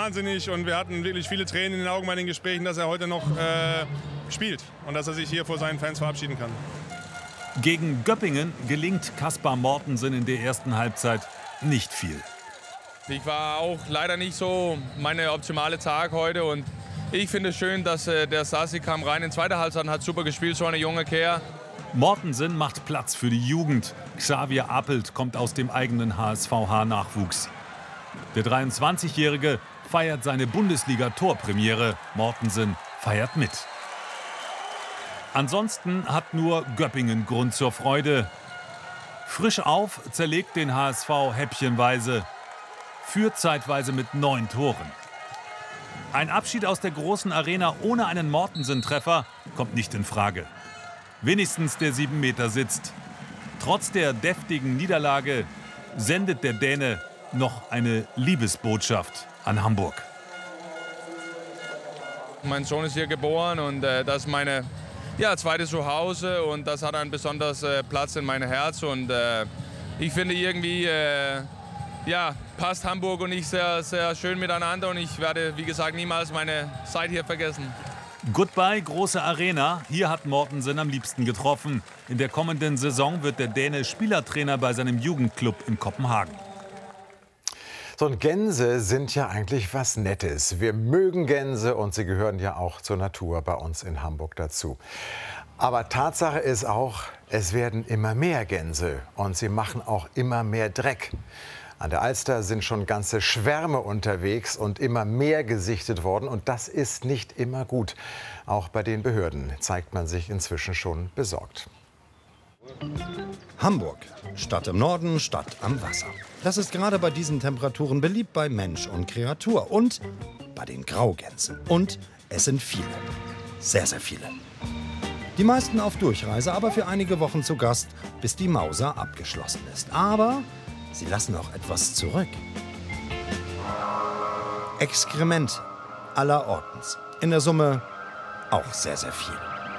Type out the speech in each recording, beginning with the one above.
wahnsinnig und wir hatten wirklich viele Tränen in den Augen bei den Gesprächen, dass er heute noch spielt und dass er sich hier vor seinen Fans verabschieden kann. Gegen Göppingen gelingt Kaspar Mortensen in der ersten Halbzeit nicht viel. Ich war auch leider nicht so meine optimale Tag heute und ich finde es schön, dass der Sassi kam rein in zweiter Halbzeit und hat super gespielt, so eine junge Kerl. Mortensen macht Platz für die Jugend. Xavier Apelt kommt aus dem eigenen HSVH-Nachwuchs. Der 23-Jährige feiert seine Bundesliga-Torpremiere. Mortensen feiert mit. Ansonsten hat nur Göppingen Grund zur Freude. Frisch auf zerlegt den HSV häppchenweise, führt zeitweise mit 9 Toren. Ein Abschied aus der großen Arena ohne einen Mortensen-Treffer kommt nicht in Frage. Wenigstens der 7 Meter sitzt. Trotz der deftigen Niederlage sendet der Däne noch eine Liebesbotschaft an Hamburg. Mein Sohn ist hier geboren und das ist meine zweite Zuhause und das hat einen besonderen Platz in meinem Herz. Und ich finde irgendwie, passt Hamburg und ich sehr, sehr schön miteinander und ich werde, wie gesagt, niemals meine Zeit hier vergessen. Goodbye, große Arena. Hier hat Mortensen am liebsten getroffen. In der kommenden Saison wird der Däne Spielertrainer bei seinem Jugendclub in Kopenhagen. So, und Gänse sind ja eigentlich was Nettes. Wir mögen Gänse und sie gehören ja auch zur Natur bei uns in Hamburg dazu. Aber Tatsache ist auch, es werden immer mehr Gänse und sie machen auch immer mehr Dreck. An der Alster sind schon ganze Schwärme unterwegs und immer mehr gesichtet worden. Und das ist nicht immer gut. Auch bei den Behörden zeigt man sich inzwischen schon besorgt. Hamburg. Stadt im Norden, Stadt am Wasser. Das ist gerade bei diesen Temperaturen beliebt bei Mensch und Kreatur. Und bei den Graugänsen. Und es sind viele. Sehr, sehr viele. Die meisten auf Durchreise, aber für einige Wochen zu Gast, bis die Mauser abgeschlossen ist. Aber sie lassen auch etwas zurück. Exkrement aller Ordens. In der Summe auch sehr, sehr viel.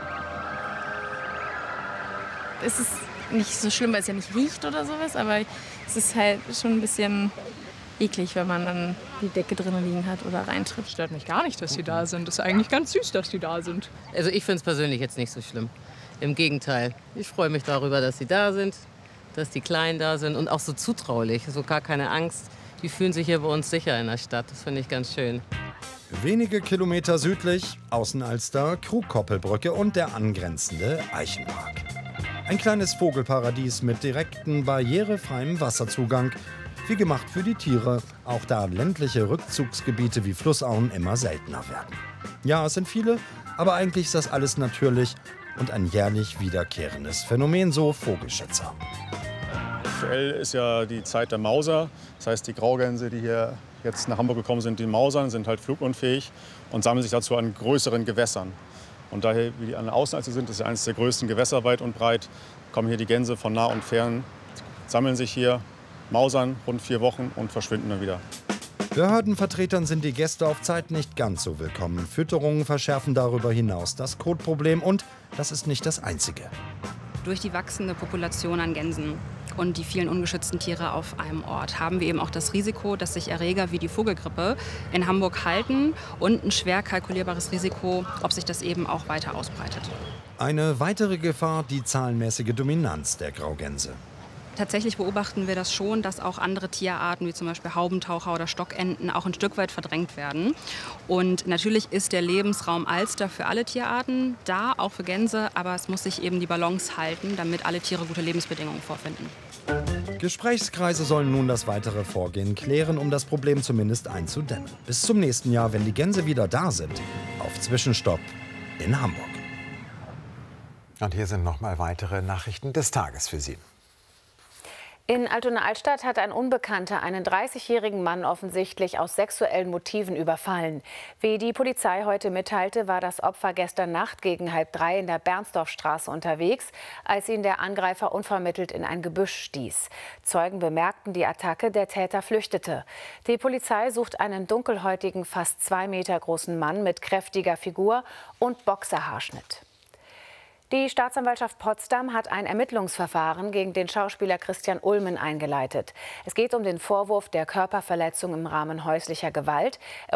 Es ist nicht so schlimm, weil es ja nicht riecht oder sowas, aber es ist halt schon ein bisschen eklig, wenn man dann die Decke drinnen liegen hat oder reintritt. Stört mich gar nicht, dass die da sind. Das ist eigentlich ganz süß, dass die da sind. Also ich finde es persönlich jetzt nicht so schlimm. Im Gegenteil. Ich freue mich darüber, dass sie da sind, dass die Kleinen da sind und auch so zutraulich, so gar keine Angst. Die fühlen sich hier bei uns sicher in der Stadt. Das finde ich ganz schön. Wenige Kilometer südlich, Außenalster, Krugkoppelbrücke und der angrenzende Eichenpark. Ein kleines Vogelparadies mit direktem, barrierefreiem Wasserzugang. Wie gemacht für die Tiere, auch da ländliche Rückzugsgebiete wie Flussauen immer seltener werden. Ja, es sind viele, aber eigentlich ist das alles natürlich und ein jährlich wiederkehrendes Phänomen, so Vogelschützer. Aktuell ist ja die Zeit der Mauser. Das heißt, die Graugänse, die hier jetzt nach Hamburg gekommen sind, die Mausern, sind halt flugunfähig und sammeln sich dazu an größeren Gewässern. Und daher, wie die an der Außenalster sind, das ist ja eines der größten Gewässer weit und breit, kommen hier die Gänse von nah und fern, sammeln sich hier, mausern rund 4 Wochen und verschwinden dann wieder. Behördenvertretern sind die Gäste auf Zeit nicht ganz so willkommen. Fütterungen verschärfen darüber hinaus das Kotproblem und das ist nicht das einzige. Durch die wachsende Population an Gänsen und die vielen ungeschützten Tiere auf einem Ort haben wir eben auch das Risiko, dass sich Erreger wie die Vogelgrippe in Hamburg halten und ein schwer kalkulierbares Risiko, ob sich das eben auch weiter ausbreitet. Eine weitere Gefahr, die zahlenmäßige Dominanz der Graugänse. Tatsächlich beobachten wir das schon, dass auch andere Tierarten, wie zum Beispiel Haubentaucher oder Stockenten, auch ein Stück weit verdrängt werden. Und natürlich ist der Lebensraum Alster für alle Tierarten da, auch für Gänse, aber es muss sich eben die Balance halten, damit alle Tiere gute Lebensbedingungen vorfinden. Gesprächskreise sollen nun das weitere Vorgehen klären, um das Problem zumindest einzudämmen. Bis zum nächsten Jahr, wenn die Gänse wieder da sind, auf Zwischenstopp in Hamburg. Und hier sind noch mal weitere Nachrichten des Tages für Sie. In Altona-Altstadt hat ein Unbekannter einen 30-jährigen Mann offensichtlich aus sexuellen Motiven überfallen. Wie die Polizei heute mitteilte, war das Opfer gestern Nacht gegen 2:30 in der Bernsdorfstraße unterwegs, als ihn der Angreifer unvermittelt in ein Gebüsch stieß. Zeugen bemerkten die Attacke, der Täter flüchtete. Die Polizei sucht einen dunkelhäutigen, fast 2 Meter großen Mann mit kräftiger Figur und Boxerhaarschnitt. Die Staatsanwaltschaft Potsdam hat ein Ermittlungsverfahren gegen den Schauspieler Christian Ulmen eingeleitet. Es geht um den Vorwurf der Körperverletzung im Rahmen häuslicher Gewalt.